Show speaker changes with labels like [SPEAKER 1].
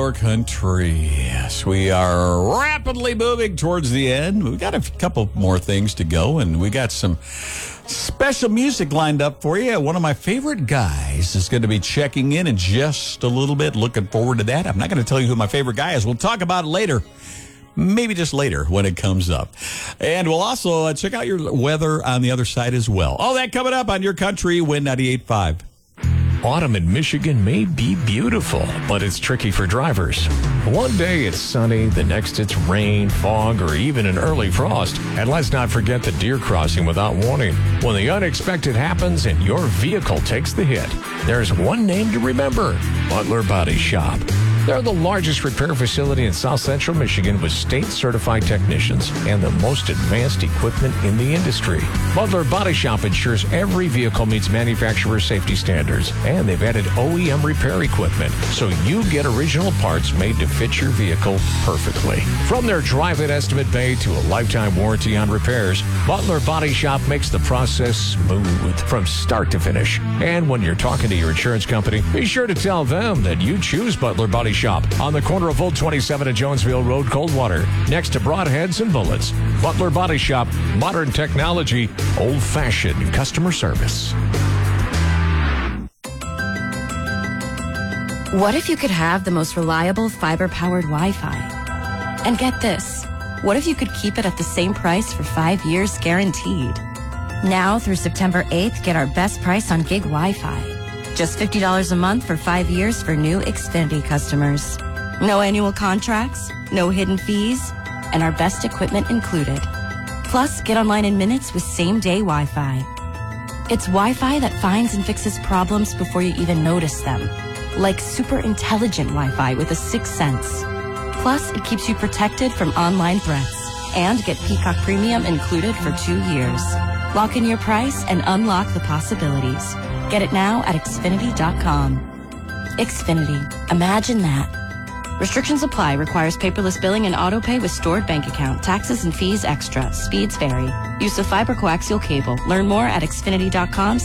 [SPEAKER 1] your country. Yes, we are rapidly moving towards the end. We've got a couple more things to go, and we got some special music lined up for you. One of my favorite guys is going to be checking in just a little bit. Looking forward to that. I'm not going to tell you who my favorite guy is. We'll talk about it later. Maybe just later when it comes up. And we'll also check out your weather on the other side as well. All that coming up on Your Country, Win 98.5.
[SPEAKER 2] Autumn in Michigan may be beautiful, but it's tricky for drivers. One day it's sunny, the next it's rain, fog, or even an early frost. And let's not forget the deer crossing without warning. When the unexpected happens and your vehicle takes the hit, there's one name to remember: Butler Body Shop. They're the largest repair facility in South Central Michigan with state-certified technicians and the most advanced equipment in the industry. Butler Body Shop ensures every vehicle meets manufacturer safety standards, and they've added OEM repair equipment, so you get original parts made to fit your vehicle perfectly. From their drive-in estimate bay to a lifetime warranty on repairs, Butler Body Shop makes the process smooth from start to finish. And when you're talking to your insurance company, be sure to tell them that you choose Butler Body Shop on the corner of Old 27 and Jonesville Road, Coldwater, next to Broadheads and Bullets. Butler Body Shop, modern technology, old-fashioned customer service.
[SPEAKER 3] What if you could have the most reliable fiber-powered Wi-Fi? And get this, what if you could keep it at the same price for 5 years guaranteed? Now through September 8th, get our best price on gig Wi-Fi. Just $50 a month for 5 years for new Xfinity customers. No annual contracts, no hidden fees, and our best equipment included. Plus, get online in minutes with same-day Wi-Fi. It's Wi-Fi that finds and fixes problems before you even notice them. Like super intelligent Wi-Fi with a sixth sense. Plus, it keeps you protected from online threats. And get Peacock Premium included for 2 years. Lock in your price and unlock the possibilities. Get it now at Xfinity.com. Xfinity. Imagine that. Restrictions apply. Requires paperless billing and auto-pay with stored bank account. Taxes and fees extra. Speeds vary. Use of fiber coaxial cable. Learn more at Xfinity.com.